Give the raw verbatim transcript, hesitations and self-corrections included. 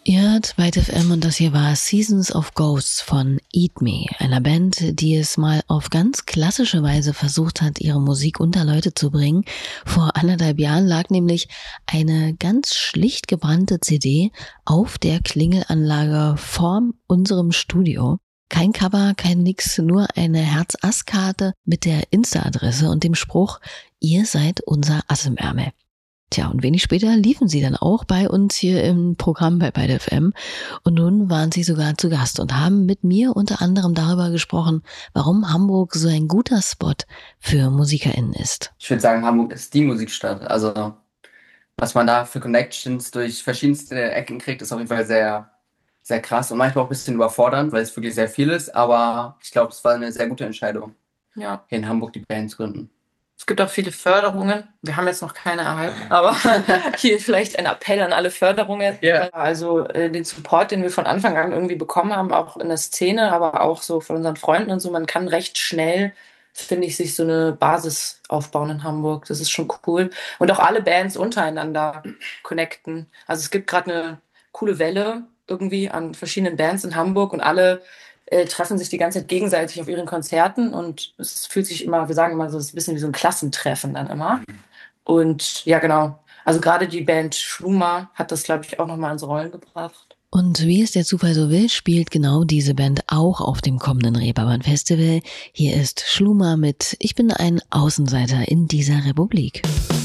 Ihr hört Byte F M und das hier war Seasons of Ghosts von Eat Me, einer Band, die es mal auf ganz klassische Weise versucht hat, ihre Musik unter Leute zu bringen. Vor anderthalb Jahren lag nämlich eine ganz schlicht gebrannte C D auf der Klingelanlage vorm unserem Studio. Kein Cover, kein Nix, nur eine Herz-Ass-Karte mit der Insta-Adresse und dem Spruch, ihr seid unser Ass im Ärmel. Tja, und wenig später liefen sie dann auch bei uns hier im Programm bei Byte F M und nun waren sie sogar zu Gast und haben mit mir unter anderem darüber gesprochen, warum Hamburg so ein guter Spot für MusikerInnen ist. Ich würde sagen, Hamburg ist die Musikstadt. Also was man da für Connections durch verschiedenste Ecken kriegt, ist auf jeden Fall sehr, sehr krass und manchmal auch ein bisschen überfordernd, weil es wirklich sehr viel ist. Aber ich glaube, es war eine sehr gute Entscheidung, Ja. hier in Hamburg die Band zu gründen. Es gibt auch viele Förderungen. Wir haben jetzt noch keine erhalten, aber hier vielleicht ein Appell an alle Förderungen. Ja. Also äh, den Support, den wir von Anfang an irgendwie bekommen haben, auch in der Szene, aber auch so von unseren Freunden und so. Man kann recht schnell, finde ich, sich so eine Basis aufbauen in Hamburg. Das ist schon cool. Und auch alle Bands untereinander connecten. Also es gibt gerade eine coole Welle irgendwie an verschiedenen Bands in Hamburg und alle äh, treffen sich die ganze Zeit gegenseitig auf ihren Konzerten und es fühlt sich immer, wir sagen immer so, es ist ein bisschen wie so ein Klassentreffen dann immer. Und ja, genau. Also gerade die Band Schluma hat das, glaube ich, auch nochmal ins Rollen gebracht. Und wie es der Zufall so will, spielt genau diese Band auch auf dem kommenden Reeperbahn Festival. Hier ist Schluma mit Ich bin ein Außenseiter in dieser Republik.